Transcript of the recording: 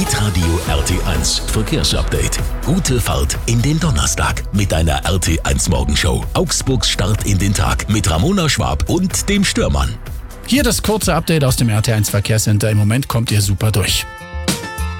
Hitradio RT1 Verkehrsupdate. Gute Fahrt in den Donnerstag mit einer RT1 Morgenshow. Augsburgs Start in den Tag mit Ramona Schwab und dem Stürmann. Hier das kurze Update aus dem RT1 Verkehrscenter. Im Moment kommt ihr super durch.